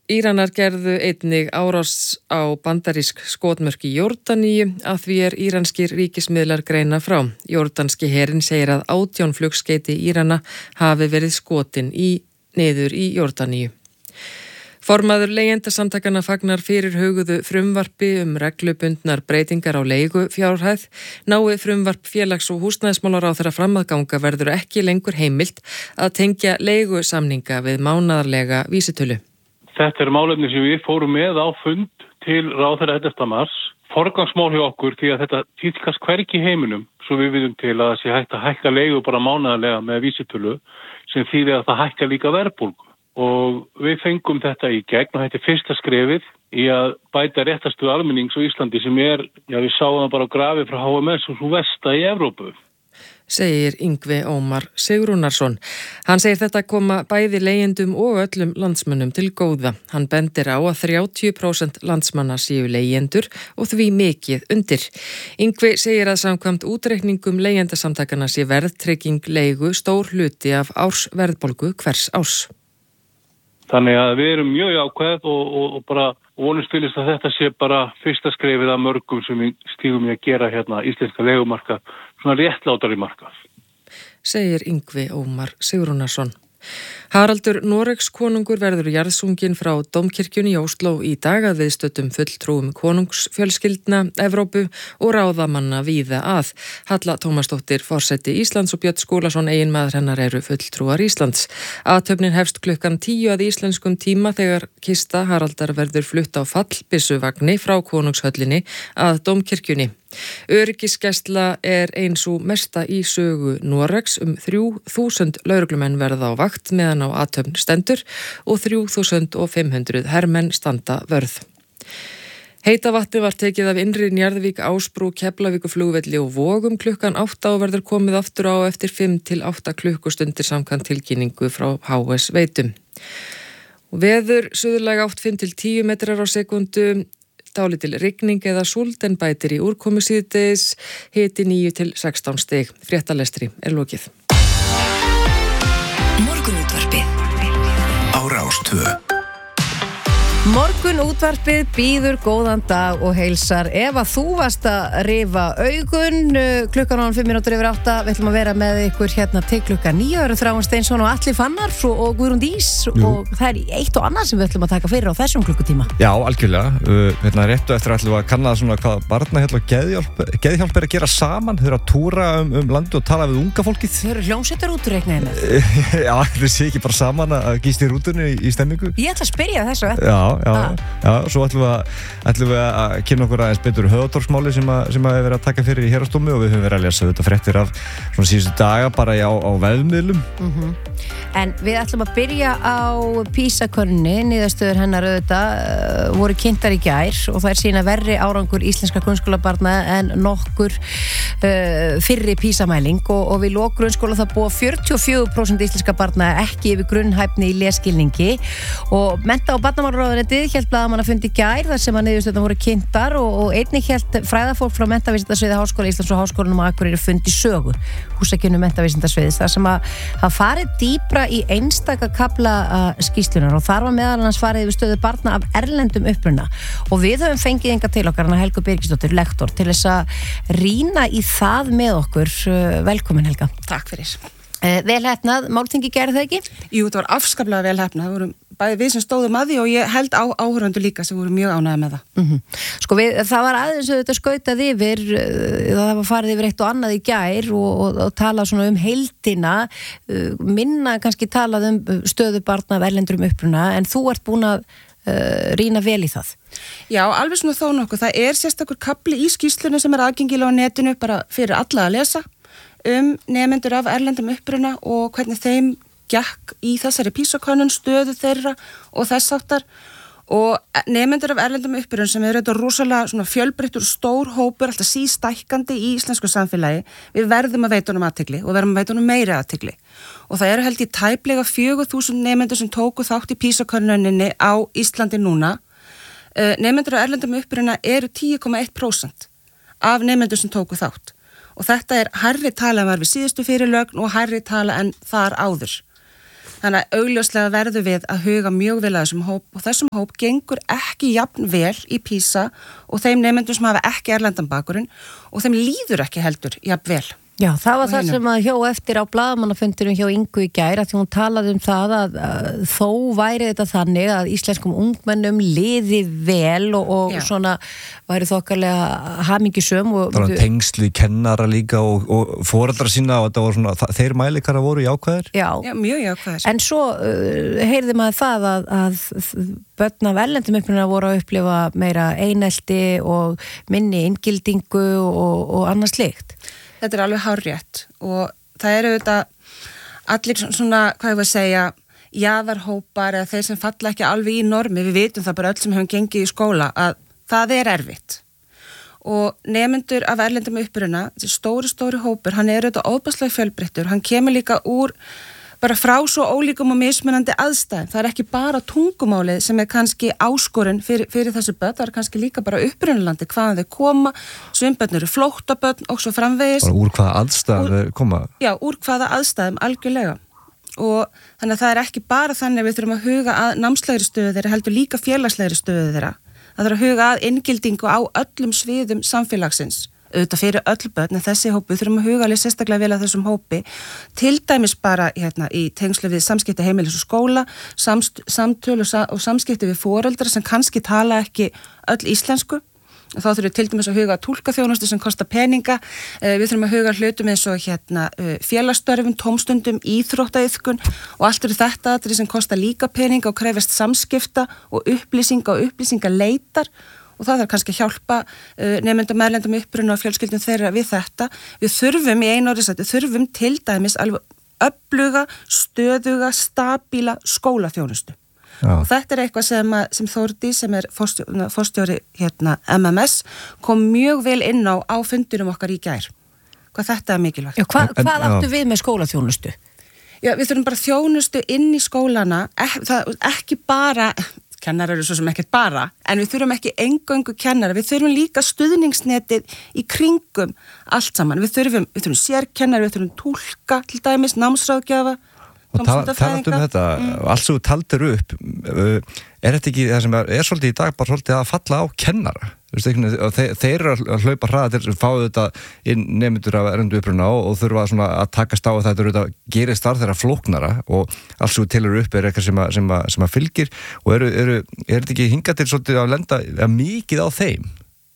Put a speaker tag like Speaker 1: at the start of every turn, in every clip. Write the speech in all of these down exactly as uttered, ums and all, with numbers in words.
Speaker 1: Íranar gerðu einnig árás á bandarísk skotmörk í Jórdaníu, að því er íranskir ríkismiðlar greina frá. Jórdanski herinn segir að átján flugskeyti Írana hafi verið skotin í niður í Jórdaníu. Formaður leigjendasamtakanna fagnar fyrir hugðu frumvarpi um reglubundnar breytingar á leigufjárhæð. Nái frumvarp félags- og húsnæðismálaráðherra fram að ganga verður ekki lengur heimilt að tengja leigusamninga við mánaðarlega vísitölu.
Speaker 2: Þetta er málefni sem við fórum með á fund til ráðherra ellefta mars. Forgangsmál hjá okkur því að þetta tíðkast hvergi í heiminum, svo við viðum til að það sé hægt að hækka leigu bara mánaðarlega með vísitölu, sem þýðir að það hækka líka verðbólgu. Og við fengum þetta í gegn og þetta er fyrsta skrefið í að bæta réttarstöðu almennings á Íslandi sem er, já við sáum það bara á grafi frá H M S og svo versta í Evrópu.
Speaker 1: Segir Yngvi Ómar Sigurúnarsson. Hann segir þetta koma bæði leigjendum og öllum landsmönnum til góða. Hann bendir á að þrjátíu prósent landsmanna séu leigjendur og því mikið undir. Yngvi segir að samkvæmt útreikningum leigjendasamtakana sé verðtrygging leigu stór hluti af ársverðbólgu hvers árs.
Speaker 2: Þannig að við erum mjög jákvæð og, og, og bara vonumst til þess að þetta sé bara fyrsta skrefið af mörgum sem við stígum í að gera hérna íslenska leigumarkað, svona réttlátari markað.
Speaker 1: Segir Yngvi Ómar Sigurúnarsson. Haraldur Noregs konungur verður jarðsunginn frá Dómkirkjunni í Ósló í dag að viðstöddum fulltrúum konungsfjölskyldna Evrópu og ráðamanna víða að. Halla Tómasdóttir, forseti Íslands og Björn Skúlason, eiginmaður hennar, eru fulltrúar Íslands. Athöfnin hefst klukkan tíu að íslenskum tíma þegar kista Haraldar verður flutt á fallbyssuvagni frá konungshöllinni að Dómkirkjunni. Öryggisgæsla er ein sú mesta í sögu Noregs. Um þrjú þúsund lögreglumenn verða á vakt meðan á athöfn stendur og þrjú þúsund fimm hundruð hermenn standa vörð. Heita vatni var tekið af innri Njarðvík, Ásbrú, Keflavíkurflugvelli og Vogum klukkan átta og verður komið aftur á eftir fimm til átta klukkustundir samkvæmt tilkynningu frá H S Veitum. Veður suðlæg átt fimm til tíu metrar á sekundu. Dálítil rigning eða súld en bætir í úrkomu síðdegis, hiti níu til sextán stig. Fréttalestri er lokið.
Speaker 3: Morgunútvarpið á Rás tvö.
Speaker 4: Morgunútvarpið býður góðan dag og heilsar. Ef að þú varst að rifa augun klukkan á fimm mínútur yfir átta, við ætlum að vera með ykkur hérna til klukkan níu. Það eru Þráinn Steinsson og Atli Fannar og Guðrún Dís og það er eitt og annað sem við ætlum að taka fyrir á þessum klukkutíma.
Speaker 5: Já, algjörlega. Uh, hérna réttu eftir ætlum við að kanna svona hvað barnahjálp og geðhjálp, geðhjálp er að gera saman. Þau eru að túra um, um landi og tala við unga fólkið.
Speaker 4: Þau eru hljómsveitar útreiknaði með.
Speaker 5: Já, þau sé ekki bara saman að gíst í rútunni í, í stemmingu.
Speaker 4: Ég ætla að spyrja þessu.
Speaker 5: Já, já, ah. já, svo ætlum við að, ætlum við að kynna okkur aðeins betur Höfðatorgsmáli sem að, sem að við verið að taka fyrir í héraðsdómi og við höfum verið að lesa þetta fréttir af svona síðustu daga bara á, á vefmiðlum.
Speaker 4: Mm-hmm. En við ætlum að byrja á PISA-könninni, niðurstöður hennar auðvitað uh, voru kynntar í gær og það er sína verri árangur íslenska grunnskólabarna en nokkur uh, fyrri PISA-mæling og, og við lok grunnskóla það búa fjörutíu og fjögur prósent íslenska barna ekki yfir grunnhæfni í lesskilningi og mennta- og barnamálaráðuneytið hélt blaðamannafundi í gær þar sem að niðurstöðurnar voru kynntar og, og einnig hélt fræðafólk frá menntavísindasviði Háskóla Íslands og Háskólanum á Akureyri fundi sögu húsakynnu menntavísindasviðis þar sem að það farið dýpra í einstaka kafla uh, skýrslunar og þar var meðal annars farið yfir stöðu barna af erlendum uppruna og við höfum fengið enga til okkar hana Helgu Birgisdóttir, lektor, til þess að rýna í það með okkur. Uh, velkomin Helga.
Speaker 6: Takk fyrir.
Speaker 4: Uh, vel hefnað, málþingi gerði það ekki?
Speaker 6: Jú, þetta var afskaplega vel hefnað. Það voru bæði við sem stóðum að því og ég held á áhorfandur líka sem voru mjög ánægðir með það.
Speaker 4: Mm-hmm. Sko við, það var aðeins að þetta skautað yfir, það var farið yfir eitt og annað í gær og, og, og talað svona um heildina, minna kannski talað um stöðu barna af erlendrum uppruna, en þú ert búin að uh, rýna vel í það.
Speaker 6: Já, alveg svona þó nokkuð. Það er sérstakur kafli í skýrslunni sem er aðgengilega á netinu bara fyrir alla að lesa um nemendur af erlendum uppruna og hvernig þeim gekk í þessari PISA-könnun, stöðu þeirra og þess áttar og nemendur af erlendum uppruna sem eru þetta rosalega svona fjölbreyttur stór hópur, alltaf sístækkandi í íslensku samfélagi, við verðum að veita honum athygli og verðum að veita honum meiri athygli og það eru held í tæplega fjögur þúsund nemendur sem tóku þátt í PISA-könnuninni á Íslandi núna. Nemendur af erlendum uppruna eru tíu komma eitt prósent af nemendur sem tóku þátt og þetta er hærri tala en var við síðustu fyrirlögn og hærri tala en þar áður. Þannig að augljóslega verður við að huga mjög vel að þessum hóp og þessum hóp gengur ekki jafn vel í PISA og þeim nemendum sem hafa ekki erlendan bakgrunn og þeim líður ekki heldur jafn vel.
Speaker 4: Já, það var það sem að hjó eftir á blaðamannafundurum hjá Ingu í gær að því hún talaði um það að, að þó væri þetta þannig að íslenskum ungmennum liði vel og, og svona væri þokkarlega hamingjusöm og
Speaker 5: það var tengsli kennara líka og, og foreldra sína og þetta var svona, það, þeir mælikara voru jákvæðir?
Speaker 4: Já,
Speaker 6: Já mjög jákvæðir.
Speaker 4: En svo uh, heyrði maður það að, að börn af erlendum uppruna voru að upplifa meira einelti og minni inngildingu og, og annað slíkt.
Speaker 6: Þetta er alveg hárrétt og það eru auðvitað allir svona, hvað ég var að segja, jaðarhópar eða þeir sem falla ekki alveg í normi, við vitum það bara öll sem hefum gengið í skóla að það er erfitt. Og nemendur af erlendum uppruna, þessi stóri, stóri hópur, hann er auðvitað óbærslega fjölbreyttur, hann kemur líka úr bara frá svo ólíkum og mismunandi aðstæðum. Það er ekki bara tungumálið sem er kannski áskorun fyrir, fyrir þessu börn, það er kannski líka bara upprunalandi, hvaðan þau koma, svimbörn eru flóttabörn og svo framvegis.
Speaker 5: Bara úr hvaða aðstæðum þau koma?
Speaker 6: Já, úr hvaða aðstæðum, algjörlega. Og þannig að það er ekki bara þannig að við þurfum að huga að námslegri stöðu þeirra, heldur líka félagslegri stöðu þeirra. Það þarf að huga að inngildingu á öllum sviðum samfélagsins. Auðvitað fyrir öll börn, en þessi hópi þurfum að huga alveg sérstaklega vel að þessum hópi til dæmis bara hérna í tengslu við samskipti heimilis og skóla, samst, samtöl og, sa, og samskipti við foreldra sem kannski tala ekki öll íslensku og þá þurfum við til dæmis að huga að túlkaþjónustu sem kostar peninga, við þurfum að huga hlutum eins og hérna félagsstörfum, tómstundum, íþróttaiðkun og allt eru þetta atriði sem kostar líka peninga og krefjast samskipta og upplýsinga og upplýsingaleitar og það þarf kannski að hjálpa uh, nemendum erlendum uppruna og fjölskyldum þeirra við þetta. Við þurfum í einu orði sæti, þurfum til dæmis alveg öfluga, stöðuga, stabíla skólaþjónustu. Já. Og þetta er eitthvað sem, sem Þórdís, sem er forstjóri, forstjóri hérna, M M S, kom mjög vel inn á á fundurum okkar í gær. Hvað þetta er mikilvægt.
Speaker 4: Já, hva, hvað áttu við með skólaþjónustu?
Speaker 6: Já, við þurfum bara þjónustu inn í skólana, ek, það, ekki bara... Kennarar eru svo sem ekkert bara, en við þurfum ekki eingöngu kennara, við þurfum líka stuðningsnetið í kringum allt saman, við þurfum, við þurfum sérkennara, við þurfum túlka til dæmis, námsráðgjafa,
Speaker 5: og talandi um þetta, mm. allt sem þú taldir upp, er þetta ekki það sem er, er svolítið í dag bara svolítið að falla á kennara? Þeir, þeir eru að hlaupa hraða til að fá þetta inn nemendur af erlendu uppruna og, og þurfa svona að takast á að þetta eru að gera starf þeirra flóknara og allt sem tilur upp er eitthvað sem að, sem að, sem að fylgir og eru, eru, er þetta ekki hingað til svolítið að lenda að mikið á þeim?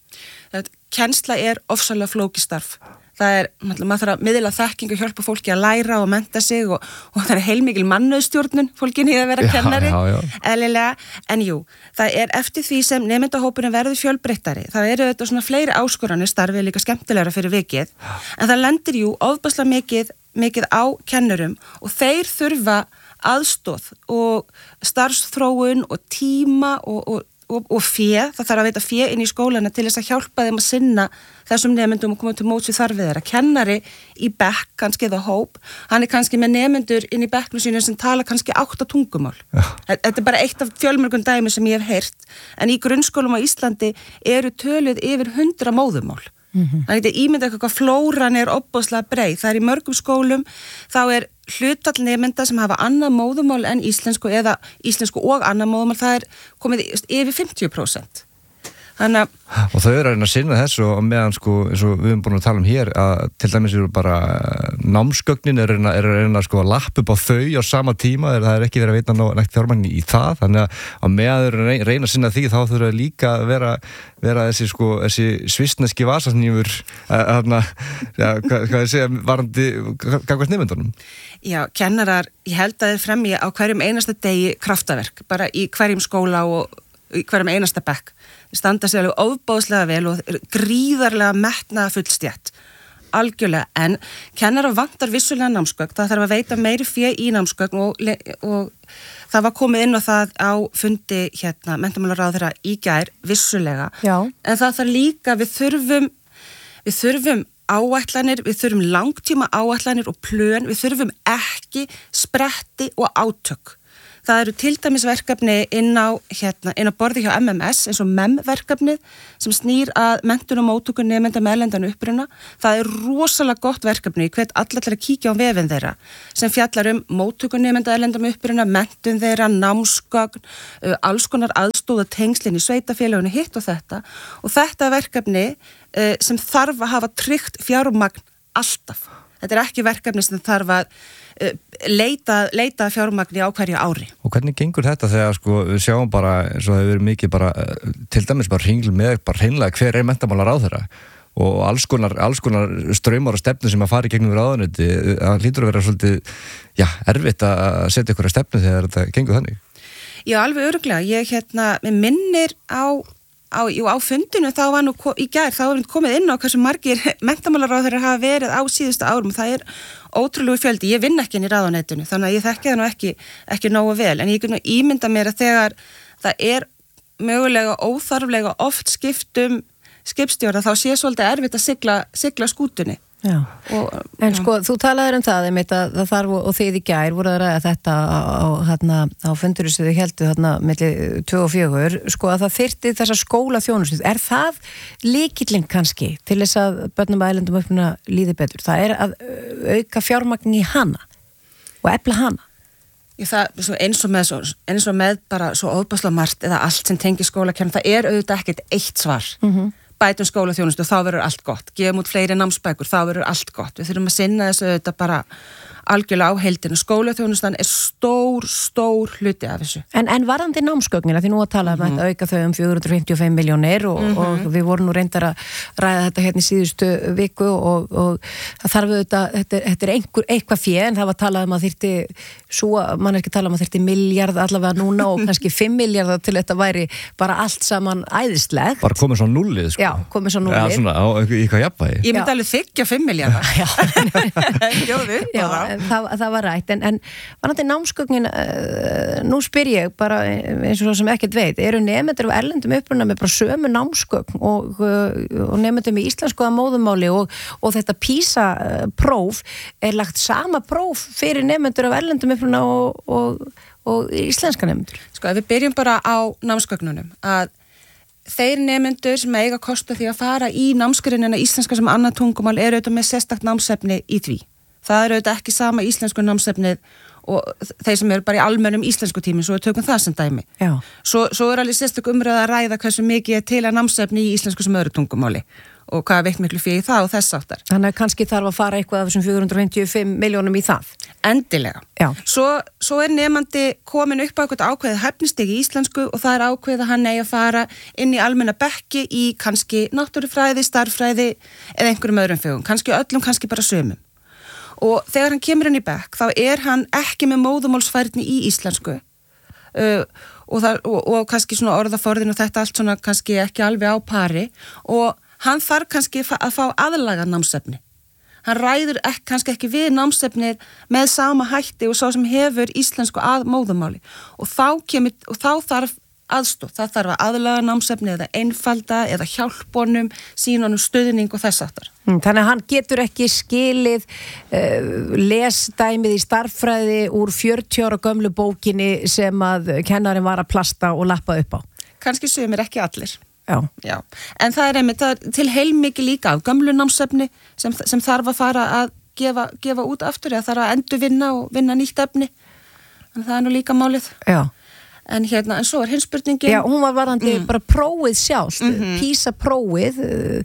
Speaker 6: Kennsla er ofsalega flókistarf. Það er, maður þarf að miðla þekking og hjálpa fólki að læra og mennta sig og, og það er heilmikil mannauðstjórnun fólkinni að vera kennari,
Speaker 5: já, já, já.
Speaker 6: eðlilega, en jú, það er eftir því sem nemendahópurinn verður fjölbreyttari, það eru þetta svona fleiri áskoranir, starfið líka skemmtilegra fyrir vikið, en það lendir jú ofbærslega mikið, mikið á kennurum og þeir þurfa aðstóð og starfsþróun og tíma og, og Og, og fé, það þarf að veita fé inn í skólana til þess að hjálpa þeim að sinna þessum nemendum og koma til móts við þarfið þeirra. Kennari í bekk, kannski eða hóp, hann er kannski með nemendur inn í bekknu sínu sem tala kannski átta tungumál. Ja. Þetta er bara eitt af fjölmörgum dæmi sem ég hef heyrt, en í grunnskólum á Íslandi eru töluð yfir hundra móðumál. Mm-hmm. Það er ímyndið eitthvað flóran er opbóðslega breið. Það er í mörgum skólum, þá er hlutfall nemenda sem hafa annað móðumál en íslensku eða íslensku og annað móðumál, það er komið yfir fimmtíu prósent. Þannig að...
Speaker 5: Og þau eru að reyna að sinna þessu og meðan sko, eins og við höfum búin að tala um hér, að til dæmis eru bara námsgögnin er að reyna, reyna sko, að lappa upp á þau á sama tíma, það er ekki verið að veita nægt fjármagn í það, þannig að meðan þau eru að reyna að sinna því þá þurfa líka að vera, vera þessi, sko, þessi svissneski vasasnýfur, þarna, ja, hvað, hvað ég segja, varandi gangast nefndunum.
Speaker 6: Já, kennarar, ég held að þeir fremja á hverjum einasta degi kraftaverk, bara í hverjum skóla og í hverjum einasta bekk. Þeir standa sér alveg ofbáðslega vel og gríðarlega metnaða fullstjætt. Algjörlega, en kennarar vantar vissulega námsgögn, það þarf að veita meiri fé í námsgögn og, og það var komið inn á það á fundi hérna, menntamálaráðherra í gær, vissulega.
Speaker 4: Já. En
Speaker 6: það þarf líka, við þurfum, við þurfum áætlanir, við þurfum langtíma áætlanir og plön, við þurfum ekki spretti og átök. Það eru til dæmis verkefni inn á, hérna, inn á borði hjá M M S eins og M E M-verkefnið sem snýr að menntun og móttöku nemenda með erlendan uppruna. Það er rosalega gott verkefni, ég hvet allar til að kíkja á vefinn þeirra sem fjallar um móttöku nemenda erlendan uppruna, menntun þeirra, námsgögn, uh, alls konar aðstóða tengslin í sveitafélaginu, hitt og þetta. Og þetta er verkefni uh, sem þarf að hafa tryggt fjármagn alltaf. Þetta er ekki verkefni sem þarf að uh, leita, leita fjármagni á hverju ári.
Speaker 5: Og hvernig gengur þetta þegar sko, við sjáum bara, eins og það hefur verið mikið bara, til dæmis bara hringl með bara hreinlega hver er menntamálar á þeirra og alls konar, alls konar straumar og stefnu sem að fara í gegnum ráðuneyti, það hlýtur að vera svolítið, já, erfitt að setja ykkur að stefnu þegar þetta gengur þannig.
Speaker 6: Já, alveg örugglega. Ég hérna, mér minnir á Á, jú, á fundinu þá var nú í gær, þá var komið inn á hversu margir menntamálaráðherrar hafa verið á síðustu árum og það er ótrúlegu fjöldi. Ég vinn ekki inn í ráðuneytinu, þannig að ég þekki það nú ekki, ekki nógu vel, en ég get nú ímynda mér að þegar það er mögulega óþarflega oft skiptum skipstjóra þá sé svolítið erfitt að sigla, sigla skútunni.
Speaker 4: Já.
Speaker 6: Og,
Speaker 4: en
Speaker 6: já.
Speaker 4: sko, þú talaður um það, einmitt, að það þarf og þið í gær voru að ræða þetta á, á, hérna, á funduru sem þið heldu þarna milli tvö og fjögur, sko að það þyrfti þessa skóla þjónustu. Er það lykillinn kannski til þess að börnum að erlendum uppruna líði betur? Það er að auka fjármagn í hana og efla hana?
Speaker 6: Ég, það, eins, og með, eins og með bara svo óbærslega margt eða allt sem tengir skólakjörn, það er auðvitað ekkert eitt svar. Mhm. Bætum skólaþjónustu, þá verður allt gott. Gefum út fleiri námsbækur, þá verður allt gott. Við þurfum að sinna þessu þetta bara algjörlega á heildinu. Skólaþjónustan er stór, stór hluti af þessu.
Speaker 4: En, en varðandi námsgögnina, því nú að tala um mm-hmm. að auka þau um fjögur hundruð fimmtíu og fimm milljónir og, mm-hmm. og við vorum nú reyndar að ræða þetta hérna í síðustu viku og, og það þarf auðvitað, þetta, þetta er einhver, eitthvað fjö, en það var talað um að þyrfti, svo mann er ekki talað um að þyrfti miljard allavega núna og kannski fimm miljardar til þetta væri bara allt saman æðisleg.
Speaker 5: Bara komið svo núllið, sko.
Speaker 4: Já, komið svo núllið.
Speaker 5: Já, svona, á eitthvað jafnvægi.
Speaker 6: Ég myndi alveg þykja fimm miljardar.
Speaker 4: Já, það, það var rætt, en, en varandi námsgögnin, uh, nú spyr ég bara eins og svo sem ekkert veit, eru nemendur af erlendum uppruna með bara sömu námsgögn og, uh, og nemendur með íslensku að móðumáli og, og þetta PISA-próf er lagt sama próf fyrir nemendur af erlendum uppruna og, og, og íslenska nemendur?
Speaker 6: Sko, ef við byrjum bara á námsgögnunum, að þeir nemendur sem eiga kosta því að fara í námsgreinina íslenska sem annað tungumál eru auðvitað með sérstakt námsefni í því. Það eru auðvitað ekki sama íslensku námsefnið og þeir sem eru bara í almennum íslensku tími, svo við tökum það sem dæmi. Já. Svo, svo er alveg sérstök umræða að ræða hversu mikið er til að námsefni í íslensku sem öðru tungumáli og hvað veikt miklu fyrir það og þess áttar.
Speaker 4: Þannig að kannski þarf að fara eitthvað af þessum fjögur hundruð fimmtíu og fimm milljónum í það?
Speaker 6: Endilega. Já. Svo, svo er nefandi komin upp á eitthvað ákveðið hæfnistig í íslensku og það er ákveðið að hann eigi að fara inn í almenna bekki í kannski náttúrufræði, starffræði eða einhverjum öðrum fögum, kannski öllum, kannski bara sömum. Og þegar hann kemur inn í bekk, þá er hann ekki með móðumálsfærni í íslensku uh, og, það, og, og kannski svona orðaforðin og þetta allt svona kannski ekki alveg á pari og hann þarf kannski að fá aðlaga námsefni. Hann ræður ekki, kannski ekki við námsefnið með sama hætti og svo sem hefur íslensku að móðumáli og þá, kemur, og þá þarf aðstoð, það þarf að aðlaga námsefni eða einfalda eða hjálpunum, sínunum stuðning og þess aftar.
Speaker 4: Þannig að hann getur ekki skilið uh, lesdæmið í starffræði úr fjörutíu ára gömlu bókinni sem að kennarinn var að plasta og lappa upp á.
Speaker 6: Kannski sumir, ekki allir.
Speaker 4: Já.
Speaker 6: Já. En það er einmitt það er til heilmikið líka af gömlu námsefni sem, sem þarf að fara að gefa, gefa út aftur eða þarf að endurvinna og vinna nýtt efni. Þannig það er nú líka málið.
Speaker 4: Já.
Speaker 6: En hérna, en svo er hins spurningin...
Speaker 4: Já, hún var varðandi mm. bara prófið sjálf, mm-hmm. PISA-prófið,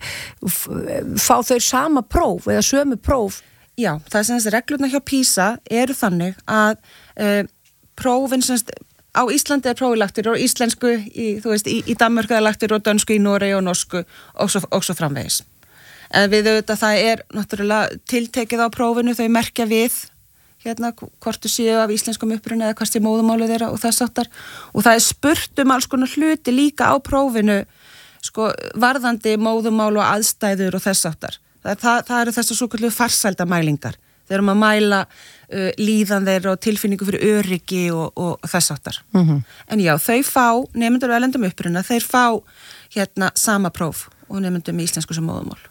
Speaker 4: fá þau sama próf eða sömu próf?
Speaker 6: Já, það er sem þessi reglurna hjá PISA eru þannig að uh, prófin semst, á Íslandi er prófið lagtur og íslensku, í, þú veist, í, í Danmörku er lagtur og dönsku, í Noregi og norsku og svo, og svo framvegis. En við auðvitað það er náttúrulega tiltekið á prófinu, þau merkja við hérna, hvort þú séu af íslenskum uppruna eða hvað sé móðumálið þeirra og þess áttar og það er spurt um alls konar hluti líka á prófinu sko, varðandi móðumál og aðstæður og þess áttar. Það, það, það eru þess að svo kallu farsældamælingar. Þeir eru að mæla uh, líðan þeirra og tilfinningu fyrir öryggi og, og þess áttar. Mm-hmm. En já, þau fá, nemendur og erlendum uppruna, þeir fá hérna sama próf og nemendur með íslensku sem móðumál.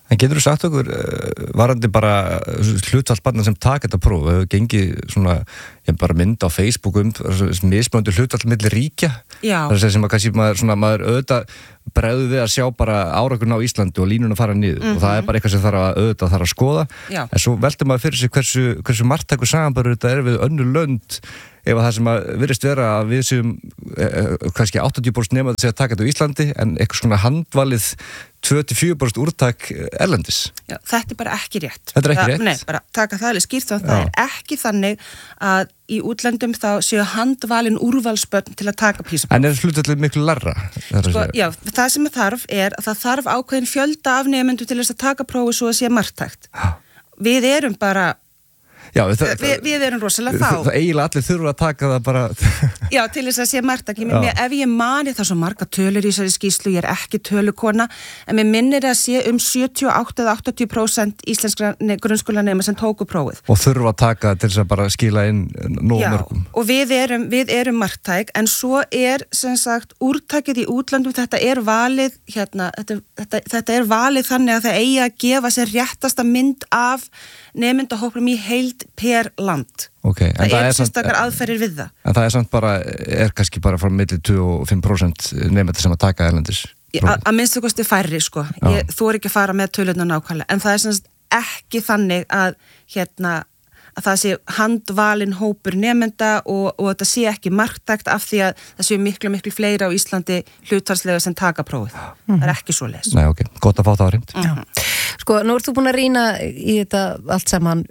Speaker 5: En getur þú sagt okkur, varandi bara hlutfall barna sem taka þetta próf, hefur gengið svona, ég bara mynd á Facebook um mismunandi hlutfall milli ríkja?
Speaker 6: Já.
Speaker 5: Það er sem að kannski maður, svona, maður auðvitað bregður við að sjá bara árangurinn á Íslandi og línuna fara niður mm-hmm. og það er bara eitthvað sem þarf að auðvitað þarf að skoða.
Speaker 6: Já. En
Speaker 5: svo veldur maður fyrir sig hversu, hversu margtækur samanburður þetta er við önnur lönd ef að það sem að virðist vera að við séum eh, kannski áttatíu prósent nema að taka þetta á Íslandi en eitthvað svona handvalið tvö til fjögur prósent úrtak erlendis.
Speaker 6: Já, þetta er bara ekki rétt.
Speaker 5: Þetta er ekki rétt?
Speaker 6: Nei, bara taka það alveg skýrt þá, það er ekki þannig að í útlöndum þá séu handvalin úrvalsbörn til að taka PISA-próf.
Speaker 5: En er hlutfallið miklu larra?
Speaker 6: Sko, já, það sem það þarf er að það þarf ákveðin fjölda af nemendum til þess að taka prófi svo að sé marktækt. Við erum bara
Speaker 5: Já, það,
Speaker 6: Vi, við erum rosalega fá.
Speaker 5: Það eiginlega allir þurfa að taka það bara...
Speaker 6: Já, til þess að sé margtak. Ef ég mani það svo marga tölur í þessari skýrslu, ég er ekki tölukona, en mér minnir að sé um sjötíu og átta til áttatíu prósent íslenskra grunnskólanema sem tóku prófið.
Speaker 5: Og þurfa að taka til þess að bara skila inn nóg mörgum.
Speaker 6: Já, og við erum, við erum margtæk, en svo er, sem sagt, úrtakið í útlandum, þetta er valið, hérna, þetta, þetta, þetta er valið þannig að það eigi að gefa sér réttasta mynd af nemendahópum í heild per land.
Speaker 5: Okay,
Speaker 6: það, það er sérstakar aðferðir við það.
Speaker 5: En það er samt bara, er kannski bara frá milli tvö og fimm prósent nemenda sem að taka erlendis?
Speaker 6: Að minnstu kosti færri, sko. Ég, þú er ekki að fara með tölurnar nákvæmlega, en það er semst ekki þannig að hérna að það sé handvalin hópur nemenda og, og þetta sé ekki marktækt af því að það sé miklu, miklu fleiri á Íslandi hlutfallslega sem taka prófið. Mm-hmm. Það er ekki svo leys.
Speaker 5: Nei, ok, gott að fá það á hreint.
Speaker 4: Mm-hmm. Sko, nú ert þú búin að rýna í þetta allt saman,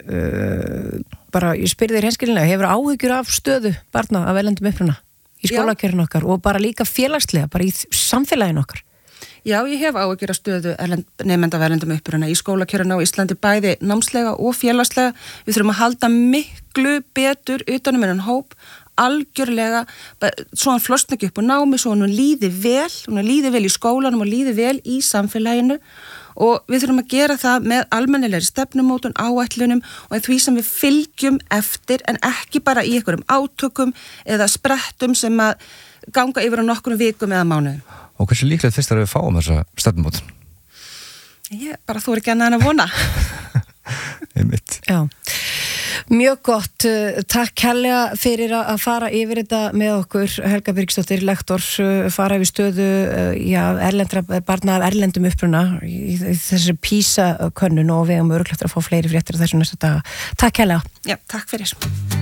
Speaker 4: uh, bara, ég spyr þér henskilinlega, hefur áhyggjur af stöðu barna af erlendum uppruna í skólakjörun okkar og bara líka félagslega, bara í samfélagin okkar?
Speaker 6: Já, ég hef áhyggjur af stöðu nemenda af erlendum uppruna í skólakjörun á Íslandi bæði námslega og félagslega. Við þurfum að halda miklu betur utanum enn hóp, algjörlega, svo hann flosna ekki upp á námi, svo hann líði vel, hann líði vel í skólanum og líði vel í samfélaginu og við þurfum að gera það með almennilegri stefnumótun, áætlunum og því sem við fylgjum eftir en ekki bara í einhverjum átökum eða sprettum sem að ganga yfir á nokkrum vikum eða mánuðum.
Speaker 5: Og hversu líklegt þess að við fáum þessa stefnumótun?
Speaker 6: Ég bara þú er ekki annað en að vona.
Speaker 5: Einmitt.
Speaker 4: Já. Mjög gott, takk kærlega fyrir að fara yfir þetta með okkur, Helga Birgisdóttir, lektor, fara yfir stöðu já, erlendra, barna af erlendum uppruna í þessi PISA-könnun og við erum örugglega að fá fleiri fréttir á þessu næsta daga. Takk kærlega.
Speaker 6: Já, takk fyrir.